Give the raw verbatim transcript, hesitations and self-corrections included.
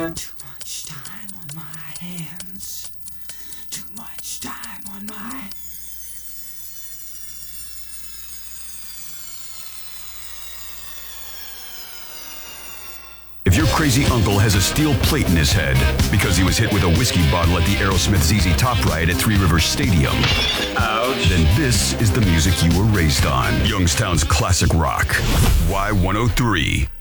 Too much time on my hands. Too much time on my... If your crazy uncle has a steel plate in his head because he was hit with a whiskey bottle at the Aerosmith Z Z Top riot at Three Rivers Stadium, ouch, then this is the music you were raised on. Youngstown's classic rock. Y one oh three.